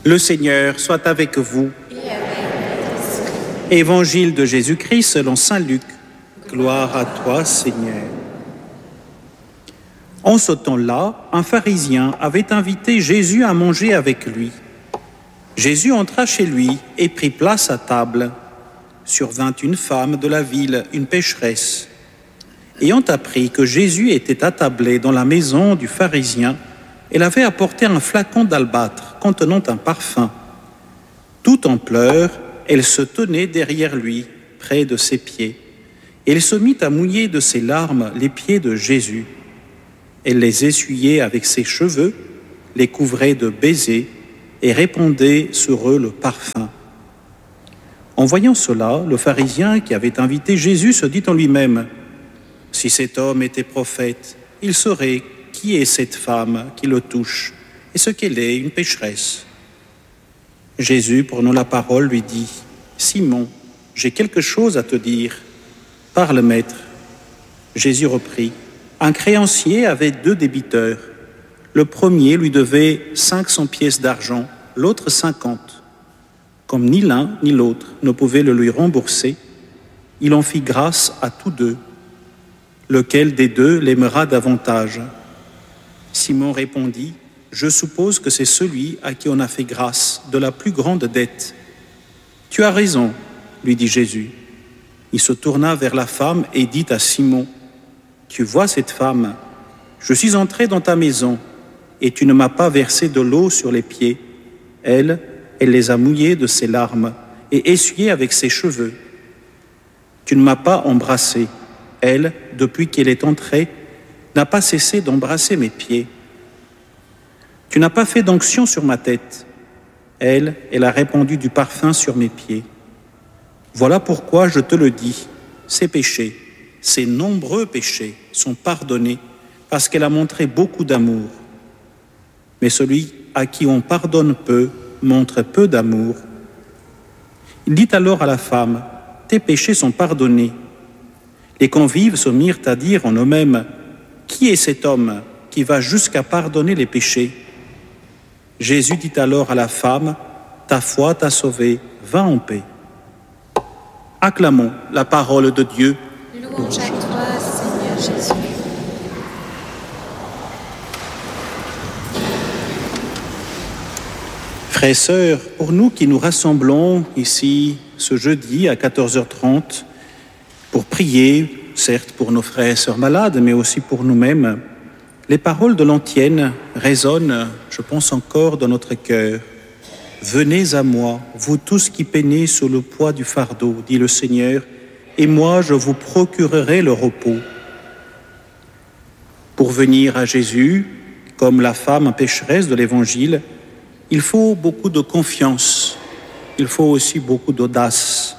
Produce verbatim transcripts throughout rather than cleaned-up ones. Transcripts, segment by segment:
Le Seigneur soit avec vous. Et avec votre esprit. Évangile de Jésus-Christ selon saint Luc. Gloire à toi, Seigneur. En ce temps-là, un pharisien avait invité Jésus à manger avec lui. Jésus entra chez lui et prit place à table. Survint une femme de la ville, une pécheresse. Ayant appris que Jésus était attablé dans la maison du pharisien, elle avait apporté un flacon d'albâtre contenant un parfum. Tout en pleurs, elle se tenait derrière lui, près de ses pieds. Elle se mit à mouiller de ses larmes les pieds de Jésus. Elle les essuyait avec ses cheveux, les couvrait de baisers et répandait sur eux le parfum. En voyant cela, le pharisien qui avait invité Jésus se dit en lui-même : « Si cet homme était prophète, il saurait qui est cette femme qui le touche et ce qu'elle est, une pécheresse. » Jésus, prenant la parole, lui dit : « Simon, j'ai quelque chose à te dire. Parle, maître. » Jésus reprit : « Un créancier avait deux débiteurs. Le premier lui devait cinq cents pièces d'argent, l'autre cinquante. Comme ni l'un ni l'autre ne pouvait le lui rembourser, il en fit grâce à tous deux. Lequel des deux l'aimera davantage ? Simon répondit : « Je suppose que c'est celui à qui on a fait grâce de la plus grande dette. » « Tu as raison, lui dit Jésus. Il se tourna vers la femme et dit à Simon : « Tu vois cette femme, je suis entré dans ta maison et tu ne m'as pas versé de l'eau sur les pieds. Elle, elle les a mouillés de ses larmes et essuyés avec ses cheveux. Tu ne m'as pas embrassé. Elle, depuis qu'elle est entrée, n'a pas cessé d'embrasser mes pieds. Tu n'as pas fait d'onction sur ma tête. Elle, elle a répandu du parfum sur mes pieds. Voilà pourquoi je te le dis, ses péchés, ses nombreux péchés sont pardonnés parce qu'elle a montré beaucoup d'amour. Mais celui à qui on pardonne peu montre peu d'amour. » Il dit alors à la femme : « Tes péchés sont pardonnés. » Les convives se mirent à dire en eux-mêmes : « Qui est cet homme qui va jusqu'à pardonner les péchés ?» Jésus dit alors à la femme : « Ta foi t'a sauvée, va en paix. » Acclamons la parole de Dieu. Louange à toi, Seigneur Jésus. Frères et sœurs, pour nous qui nous rassemblons ici ce jeudi à quatorze heures trente pour prier, certes pour nos frères et sœurs malades, mais aussi pour nous-mêmes, les paroles de l'antienne résonnent, je pense encore, dans notre cœur. « Venez à moi, vous tous qui peinez sous le poids du fardeau, dit le Seigneur, et moi je vous procurerai le repos. » Pour venir à Jésus, comme la femme pécheresse de l'Évangile, il faut beaucoup de confiance, il faut aussi beaucoup d'audace.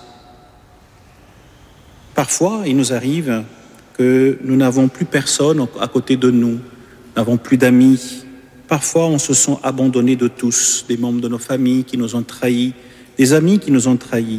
Parfois, il nous arrive que nous n'avons plus personne à côté de nous, n'avons plus d'amis. Parfois, on se sent abandonné de tous, des membres de nos familles qui nous ont trahis, des amis qui nous ont trahis.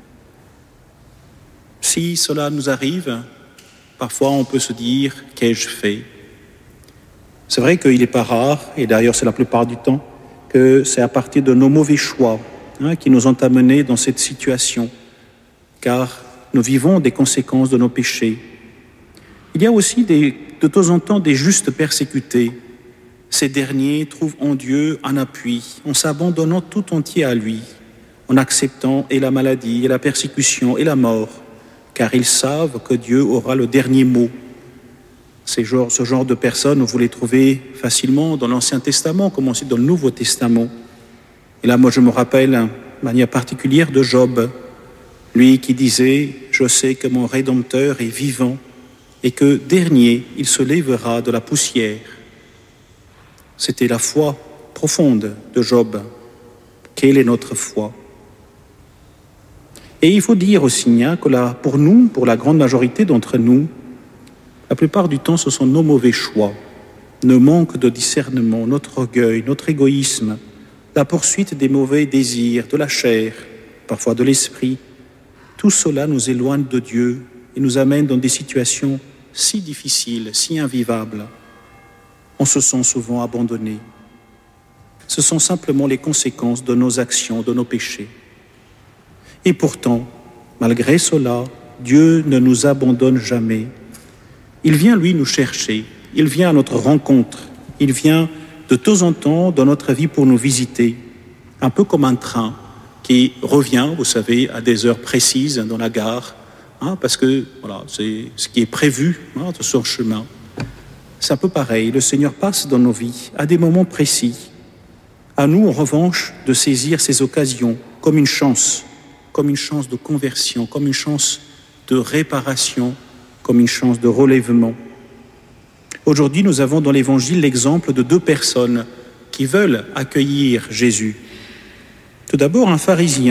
Si cela nous arrive, parfois on peut se dire « qu'ai-je fait ?» C'est vrai qu'il n'est pas rare, et d'ailleurs c'est la plupart du temps, que c'est à partir de nos mauvais choix hein, qui nous ont amenés dans cette situation, car nous vivons des conséquences de nos péchés. Il y a aussi des, de temps en temps des justes persécutés. Ces derniers trouvent en Dieu un appui, en s'abandonnant tout entier à lui, en acceptant et la maladie, et la persécution, et la mort, car ils savent que Dieu aura le dernier mot. Ces genres, ce genre de personnes, vous les trouvez facilement dans l'Ancien Testament, comme aussi dans le Nouveau Testament. Et là, moi, je me rappelle, de manière particulière, de Job, lui qui disait « Je sais que mon Rédempteur est vivant et que, dernier, il se lèvera de la poussière. » C'était la foi profonde de Job. Quelle est notre foi ? Et il faut dire aussi hein, que là, pour nous, pour la grande majorité d'entre nous, la plupart du temps, ce sont nos mauvais choix, nos manques de discernement, notre orgueil, notre égoïsme, la poursuite des mauvais désirs, de la chair, parfois de l'esprit. Tout cela nous éloigne de Dieu et nous amène dans des situations si difficiles, si invivables. On se sent souvent abandonné. Ce sont simplement les conséquences de nos actions, de nos péchés. Et pourtant, malgré cela, Dieu ne nous abandonne jamais. Il vient, lui, nous chercher. Il vient à notre rencontre. Il vient de temps en temps dans notre vie pour nous visiter, un peu comme un train qui revient, vous savez, à des heures précises dans la gare, hein, parce que voilà, c'est ce qui est prévu hein, de son chemin. C'est un peu pareil, le Seigneur passe dans nos vies à des moments précis. À nous, en revanche, de saisir ces occasions comme une chance, comme une chance de conversion, comme une chance de réparation, comme une chance de relèvement. Aujourd'hui, nous avons dans l'Évangile l'exemple de deux personnes qui veulent accueillir Jésus. Tout d'abord, un pharisien